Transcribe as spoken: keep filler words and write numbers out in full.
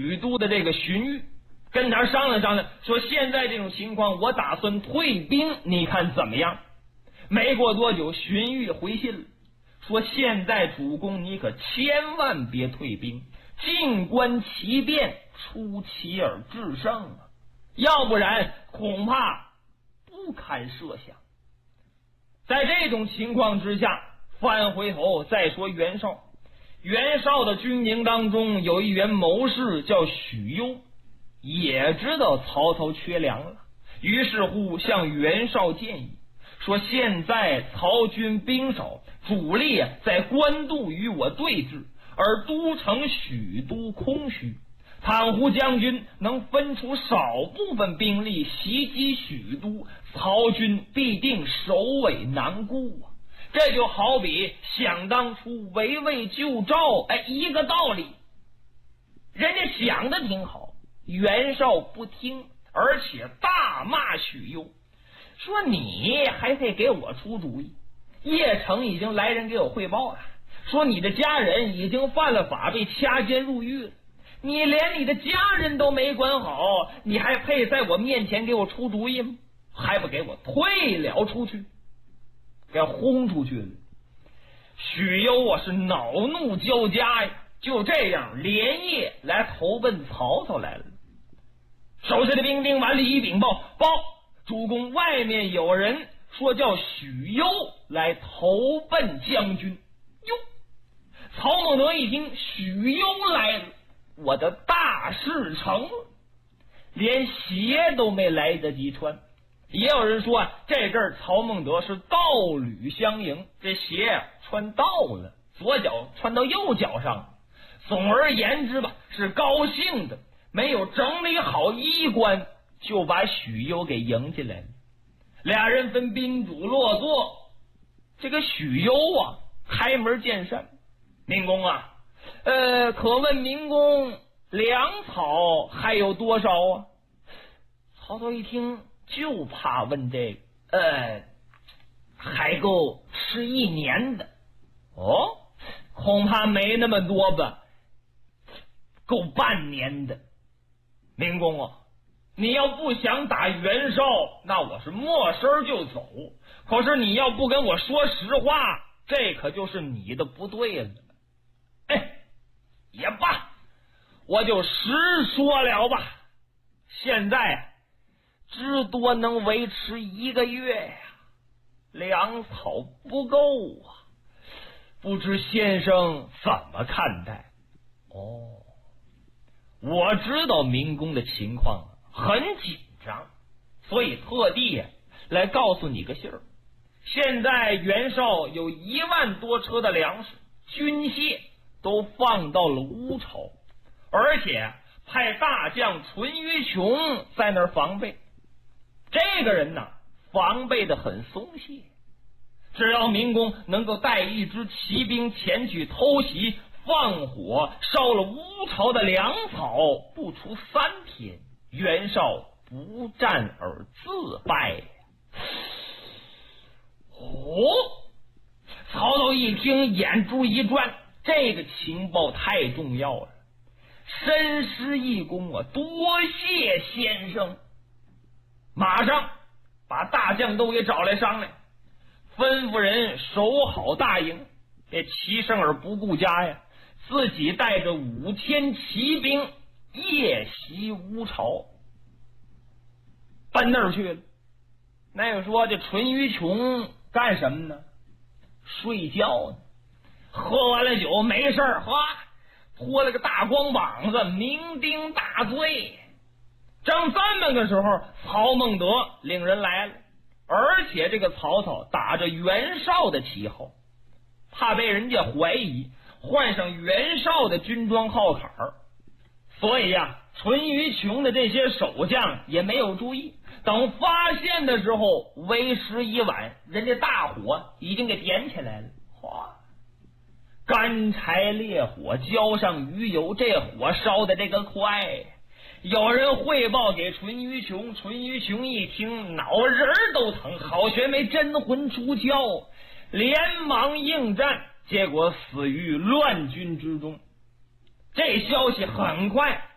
许都的这个荀彧，跟他商量商量，说现在这种情况，我打算退兵，你看怎么样？没过多久，荀彧回信了，说现在主公你可千万别退兵，静观其变，出奇而制胜啊，要不然恐怕不堪设想。在这种情况之下，翻回头再说袁绍。袁绍的军营当中有一员谋士叫许攸，也知道曹操缺粮了，于是乎向袁绍建议说，现在曹军兵少，主力在官渡与我对峙，而都城许都空虚，倘胡将军能分出少部分兵力袭击许都，曹军必定首尾难顾啊！这就好比想当初围魏救赵，哎，一个道理。人家想的挺好，袁绍不听，而且大骂许攸，说你还得给我出主意。邺城已经来人给我汇报了，说你的家人已经犯了法，被掐监入狱了。你连你的家人都没管好，你还配在我面前给我出主意吗？还不给我退了出去，给轰出去了。许攸啊是恼怒交加呀，就这样连夜来投奔曹操来了。手下的兵丁完了一禀报，报主公，外面有人说叫许攸来投奔将军。哟，曹孟德一听许攸来了，我的大事成了，连鞋都没来得及穿。也有人说啊，这阵儿曹孟德是道履相迎，这鞋啊穿倒了，左脚穿到右脚上。总而言之吧，是高兴的，没有整理好衣冠，就把许攸给迎进来了。俩人分宾主落座，这个许攸啊开门见山，明公啊，呃，可问明公粮草还有多少啊？曹操一听就怕问这个，呃，还够吃一年的。哦，恐怕没那么多吧，够半年的。明公啊，你要不想打袁绍，那我是没声就走。可是你要不跟我说实话，这可就是你的不对了。哎，也罢，我就实说了吧。现在至多能维持一个月呀，粮草不够啊，不知先生怎么看待？哦，我知道明公的情况很紧张，所以特地来告诉你个信儿。现在袁绍有一万多车的粮食、军械都放到了乌巢，而且派大将淳于琼在那儿防备。这个人呢，防备的很松懈，只要明公能够带一支骑兵前去偷袭，放火烧了乌巢的粮草，不出三天，袁绍不战而自败。哦，曹操一听，眼珠一转，这个情报太重要了，深施一躬啊，多谢先生。马上把大将都给找来商量，吩咐人守好大营，别骑胜而不顾家呀，自己带着五千骑兵夜袭乌巢，奔那儿去了。那个说这淳于琼干什么呢？睡觉呢，喝完了酒没事儿，哗，脱了个大光膀子，酩酊大醉。正这么个时候，曹孟德领人来了，而且这个曹操打着袁绍的旗号，怕被人家怀疑，换上袁绍的军装号坎儿，所以呀、啊，淳于琼的这些守将也没有注意。等发现的时候，为时已晚，人家大火已经给点起来了。哗，干柴烈火浇上鱼油，这火烧的这个快。有人汇报给淳于琼，淳于琼一听脑仁都疼，好悬没真魂出窍，连忙应战，结果死于乱军之中。这消息很快